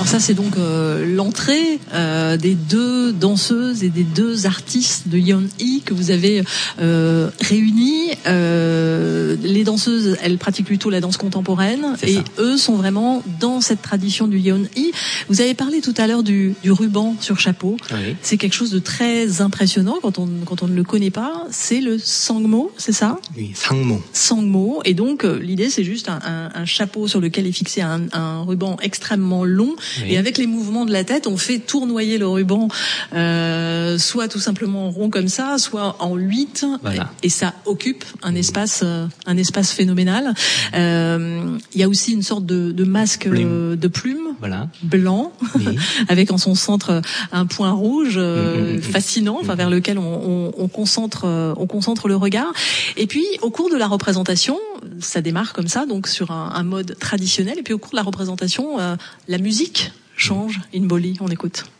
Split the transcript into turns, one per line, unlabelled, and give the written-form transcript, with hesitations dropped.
Alors ça, c'est donc l'entrée des deux danseuses et des deux artistes de Yeon-hee que vous avez réunis. Les danseuses, elles pratiquent plutôt la danse contemporaine et eux sont vraiment dans cette tradition du Yeon-hee. Vous avez parlé tout à l'heure du ruban sur chapeau. Oui. C'est quelque chose de très impressionnant quand on ne le connaît pas. C'est le sangmo, c'est ça?
Oui, sangmo.
Sangmo. Et donc l'idée, c'est juste un chapeau sur lequel est fixé un ruban extrêmement long. Oui. Et avec les mouvements de la tête, on fait tournoyer le ruban, soit tout simplement en rond comme ça, soit en 8. Voilà. Et ça occupe un espace phénoménal. Il y a aussi une sorte de masque de plume, voilà, blanc, oui, avec en son centre un point rouge fascinant, enfin vers lequel on concentre le regard. Et puis au cours de la représentation, ça démarre comme ça, donc sur un mode traditionnel. Et puis au cours de la représentation, la musique change. Inboli, on écoute.